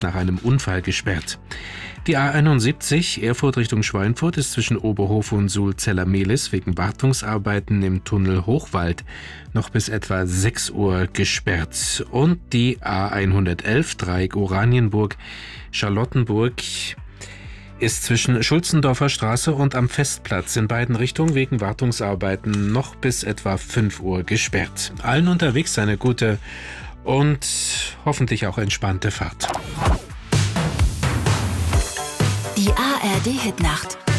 nach einem Unfall gesperrt. Die A71 Erfurt Richtung Schweinfurt ist zwischen Oberhof und Sulzeller-Mehlis wegen Wartungsarbeiten im Tunnel Hochwald noch bis etwa 6 Uhr gesperrt. Und die A111 Dreieck Oranienburg-Charlottenburg ist zwischen Schulzendorfer Straße und am Festplatz in beiden Richtungen wegen Wartungsarbeiten noch bis etwa 5 Uhr gesperrt. Allen unterwegs eine gute und hoffentlich auch entspannte Fahrt. Die ARD Hitnacht.